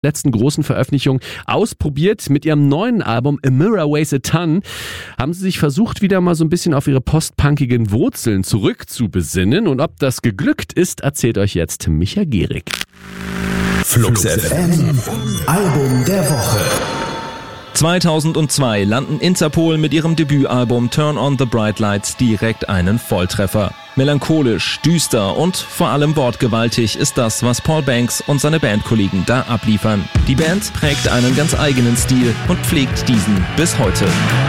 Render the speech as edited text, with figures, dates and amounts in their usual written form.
letzten großen Veröffentlichung ausprobiert. Mit ihrem neuen Album A Mirror Weighs a Ton haben sie sich versucht, wieder mal so ein bisschen auf ihre postpunkigen Wurzeln zurückzubesinnen. Und ob das geglückt ist, erzählt euch jetzt Micha Gehrig. Flux FM Album der Woche. 2002 landen Interpol mit ihrem Debütalbum Turn on the Bright Lights direkt einen Volltreffer. Melancholisch, düster und vor allem wortgewaltig ist das, was Paul Banks und seine Bandkollegen da abliefern. Die Band prägt einen ganz eigenen Stil und pflegt diesen bis heute.